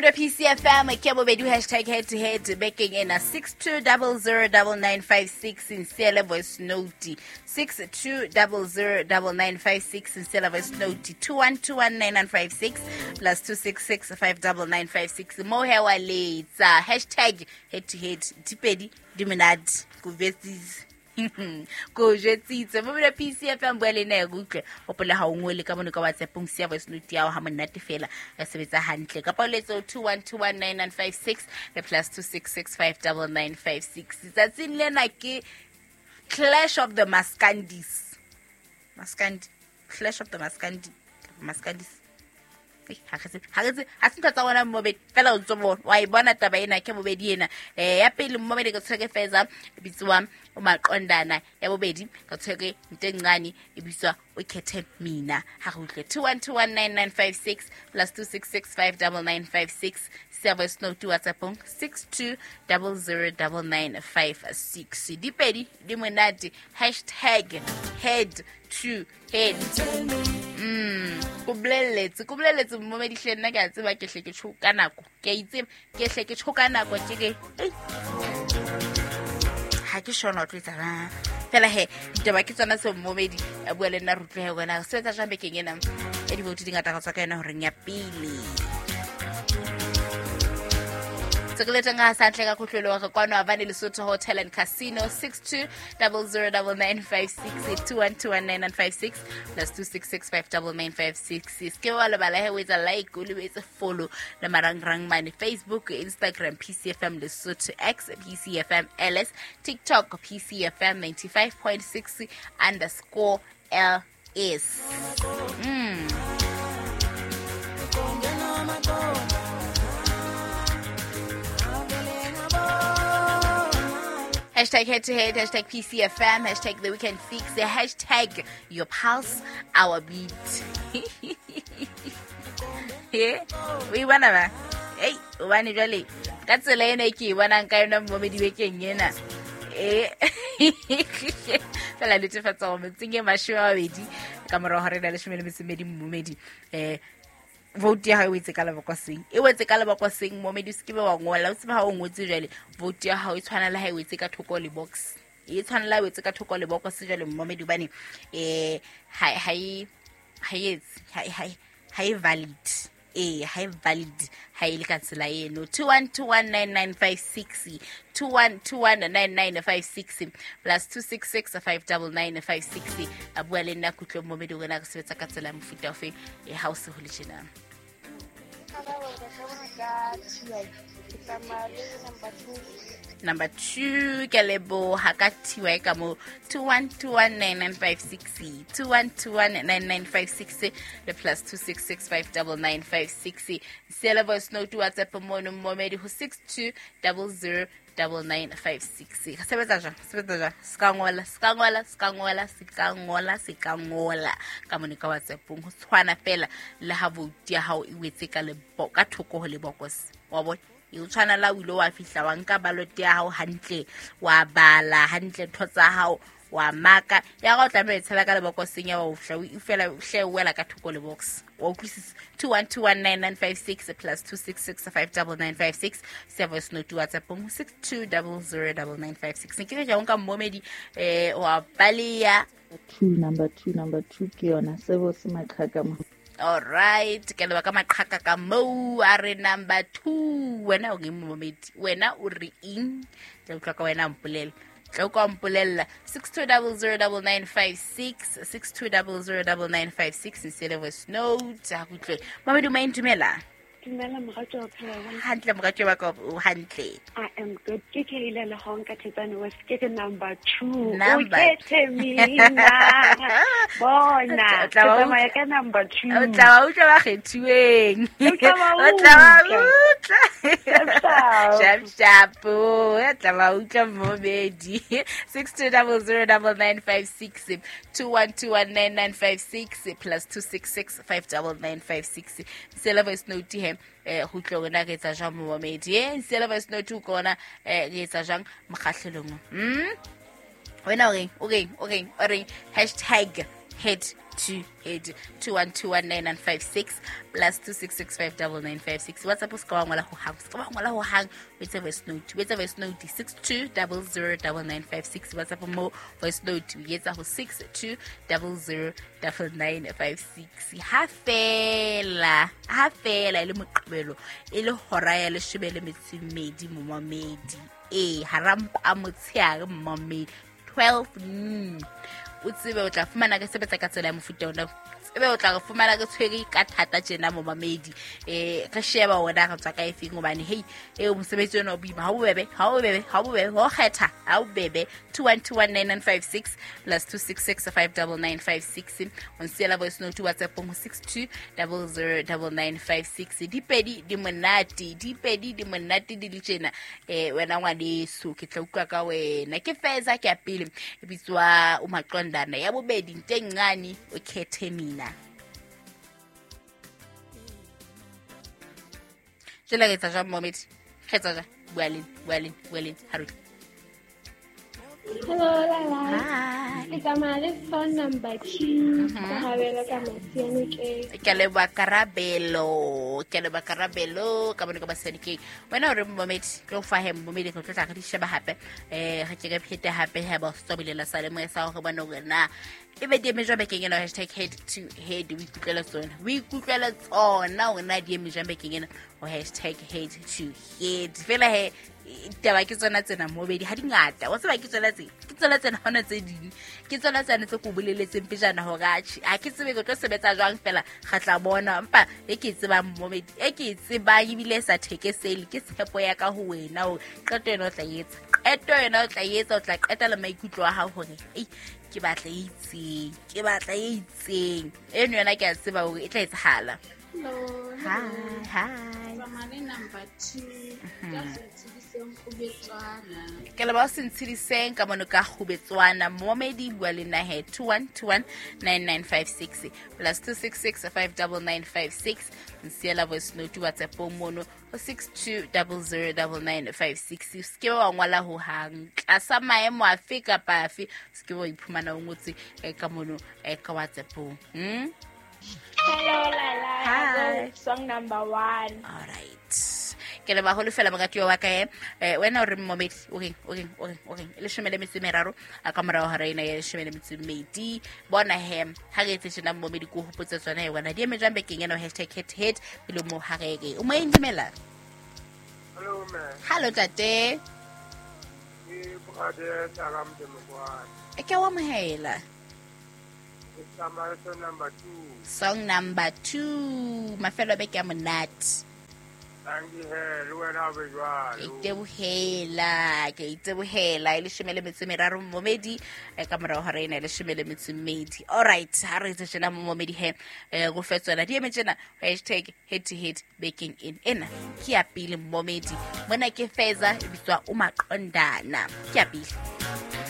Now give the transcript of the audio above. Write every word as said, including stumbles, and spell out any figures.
Mommy P C F M, Kebo Bedu hashtag head to head, making in a six two zero zero nine nine five six in Sela voice note, six two zero zero nine nine five six in Sela voice note, two one two one nine nine five six plus two six six five nine nine five six. Mohewa it's uh, hashtag head to head, Tipedi, Diminad, Kuvetis. Go jetsitse mo bile P C F M bua le ne go utlwe opola ha o ngwe le ka mono ka WhatsApp ng sia voice note ya ha monate fela ya sebetsa hantle ka pauletso two one two one nine nine five six le plus two six six five nine nine five six. Tsatsing lena ke Clash of the Maskandis. Maskandi Clash of the Maskandi Maskandis. Ha se ha se ha se tsa bona mo be fela o tsobo wa ibona taba ena ke bobedi ena eh ya pele mo be ke tsheke feza bitswa o maqondana ya bobedi ka tsheke ntencane e bitswa o khethe mina ha go tle two one two one nine nine five six plus two six six five nine nine five six service no to WhatsApp six two zero zero nine nine five six dipedi di monate hashtag head to head. Mm kubleletse kubleletse mo me dihle nna ke a tseba ke hle ke tshoka nako ke itse ke hle ke tshoka nako ke ke ha ke shona o tlitsa ba fela he ditaba ke tsana se mo medi a bua le nna rutle he wena se tsa jambe ke ngena e di vote dingata ga tsaka ena hore nya pele Sekeleta nga santle ka khutlelo wa kwano avane Lesotho Hotel and Casino six two zero zero nine nine five six two one two one nine nine five six plus two six six five nine nine five six. Ke wa le bala he wetsa like o le wetsa follow le marang rang mane Facebook, Instagram P C F M Lesotho, X P C F M L S, TikTok P C F M ninety-five point six underscore L S. Mm. Hashtag head to head, hashtag P C F M, hashtag the weekend fix, the hashtag your pulse, our beat. Yeah, we wanna ba? Hey, one really. That's a lane key when I'm kind of mommy waking in. Eh, fela little fat on thinking my show already. Camera hundred dollars millimeters made him made eh. Vote ya ha o itse ka leba kwa seng e wetse ka leba kwa seng mo medis ke be wa ngola o tseba ha o ngotse jale vote ya ha o tshwana le ha e wetse ka thoko le box e tshwana la wetse ka thoko le box jale mo medi bane eh ha ha ha ha ha valid eh ha valid ha ile ka tsela eno two one two one nine nine five six two one two one nine nine five six plus two six six five nine nine five six abua le nna kutlo mo medi gona ka sebetsa ka tsela mofuta ofe e house ho le tjena. Number two, Kalebo Hakati Waikamo two one two one nine nine five six two one two one nine nine five six the plus two six six five nine nine five six Syllabus no to WhatsApp mono momedi who six two zero zero nine nine five six. Sebetaja, sebetaja, skangola, skangola, skangola, skangola, skangola. Kamonika WhatsApp ho tshwana fela le ha vote ya hao e wetse ka le boka thoko le bokos. Wa bona e tshwana la wilo wa fihla wa nka ballot ya hao hantle wa bala hantle thotsa hao wa maka ya go tla no etshela ka le bokoseng ya wa fhla o fela hle wela ka thoko le box wa utlwisisa two one two one nine nine five six plus two six six five nine nine five six service no to WhatsApp six two zero zero nine nine five six ke ja nka mmomedi eh wa balia two number two number two ke yona sebo se maqhaka mo. All right, ke le ba ka maqhaka ka mo are number two wena o ngimomedi wena o re ing ke utlwa ka wena mpolele Tloko mpolella six two zero zero nine nine five six six two zero zero nine nine five six instead of a note ha kutle mama du main tumela Dumela mogatso wa phela hantle mogatso wa ka o hantle I am good ke ke ile le honka tsana wa ke ke number two Number- o ke mina bona tsama ya ka number two o tla wa utlwa ba kgethuweng O tla ba o tla wa utlwa. utlwa shap shap o tla wa utlwa momedi six two zero zero nine nine five six two one two one nine nine five six plus two six six five nine nine five six syllabus note he eh go tlogona ke tsa jang momedi eh syllabus note u kona eh ke tsa jang mokgahlelong hm wena okay okay okay ore hashtag head to head two one two one nine nine five six plus two six six five nine nine five six. WhatsApp us ka ngwala ho hang ska ngwala ho hang with a voice note with a voice note six two zero zero nine nine five six. WhatsApp mo voice note yetsa ho six two zero zero nine nine five six. Ha fela ha fela le moqebelo e le hora ya le shebele metsimedi mo mamedi e harampa motshiare mamedi twelve. mm. O tsebe o tla fumana ka sebetsa ka tsela ya mofuta ona tsebe o tla go fumana ka tshwere ka thata tjena mo mamedi eh re sheba ona ga tswa ka efeng gobane hey e o mosebetsi ona o bima ha bobebe ha bobebe ha bobebe ho kgetha ha bobebe two one two one nine nine five six plus two six six five nine nine five six on sela voice note WhatsApp mo six two zero zero nine five six. Dipedi di monate dipedi di monate di le tjena eh wena ngwane so ke tla utlwa ka wena ke feza ke apile e bitswa o maqondana ya bobedi ntengani o khethe mina jela ke tsa jwa moment khetsa ja bualin bualin bualin haru. Hello, Lala. Hi. It's my phone number two. Kahabela ka masianike. Ke le ba karabelo ke le ba karabelo ka bona ka basenike wena re moment go fa hem moment go tla ka di sheba hape eh ga ke ga phete hape ha ba stobilela sale mo sa go bona gore na e be di me jwa bekeng ena hashtag head to head we kutlela tsona we kutlela tsona ona di me jwa bekeng ena o hashtag head to head fela he taba ke tsona tsena mo bedi ha di ngata wa tseba ke tsona tse ke tsona tsena hona tse ding ke tsona tsena tse go boleletseng pejana ho gachi a ke tsebe go tlo sebetsa jwang fela ga tla bona mpa e ke tseba mo bedi e ke tseba ibile sa thekesele ke tshepo ya ka ho wena o qeto ena o tla etsa qeto ena o tla etsa o tla qeta le maikutlo a hao hore ei ke batla e itseng ke batla e itseng eno yona ke a tseba hore e tla etsahala. Hello. Hi hi Samane number two. Just ke le ba sentshidiseng ka mono ka khubetswana momedi bua le na he two one two one nine nine five six plus two six six five nine nine five six nsiela voice note WhatsApp mono six two zero zero nine five six. Ske wa ngwala ho hang tlasa maemo a fe kapa afe ske wa iphumana o ngotse ka mono ka WhatsApp. hm Hello, Lala. Hi. Song number one. All right. Ke le ba ho le fela mogati wa ka eh wena o re momedi okay okay okay okay le shemele metsi meraro a ka mora ha reina ya shemele metsi medi bona hem ha ge tse tsena momedi ko hopotsa tsona e wena di eme jambe ke ngena hashtag head head pele mo ha ge o mo indimela. Hello man. Hello tate Ke brother Salam de Mokwane. e ke wa mohela It's song number two. song number two mafelo be ke monate Tangi he lo wena be jwalo. ke tebohela ke tebohela ile shemele metsi meraro momedi e ka mora ha reina ile shemele metsi medi. All right ha re tsena momedi he e go fetswana di eme tsena hashtag head to head baking in ena ke ya pele momedi mona ke feza e bitswa o maqondana ke ya pele.